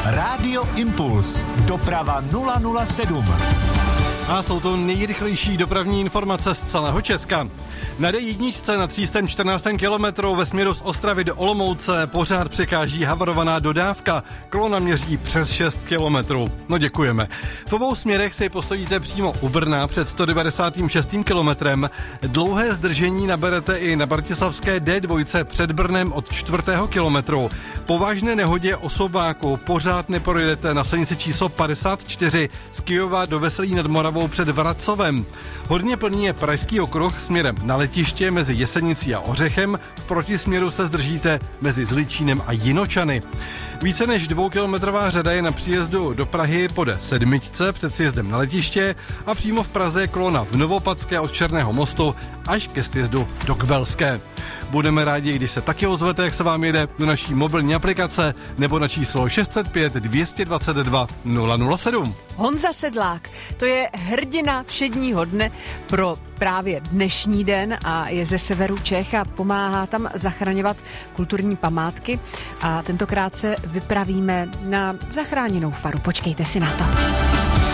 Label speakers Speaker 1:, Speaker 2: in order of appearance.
Speaker 1: Rádio Impuls. Doprava 007.
Speaker 2: A jsou to nejrychlejší dopravní informace z celého Česka. Na D1 na 314. kilometru ve směru z Ostravy do Olomouce pořád překáží havarovaná dodávka. Kolona měří přes 6 kilometrů. No děkujeme. V obou směrech si postojíte přímo u Brna před 196. kilometrem. Dlouhé zdržení naberete i na bratislavské D2 před Brnem od 4. kilometru. Po vážné nehodě osobáku pořád neprojedete na silnici číslo 54 z Kyjova do Veselí nad Moravou před Vracovem. Hodně plný je Pražský okruh směrem na letiště mezi Jesenicí a Ořechem, v protisměru se zdržíte mezi Zličínem a Jinočany. Více než 2kilometrová řada je na příjezdu do Prahy po D7 před sjezdem na letiště a přímo v Praze je kolona v Novopadské od Černého mostu až ke sjezdu do Kbelské. Budeme rádi, když se taky ozvete, jak se vám jede, do naší mobilní aplikace nebo na číslo 605 222 007.
Speaker 3: Honza Sedlák, to je hrdina všedního dne pro právě dnešní den a je ze severu Čech a pomáhá tam zachraňovat kulturní památky a tentokrát se vypravíme na zachráněnou faru. Počkejte si na to.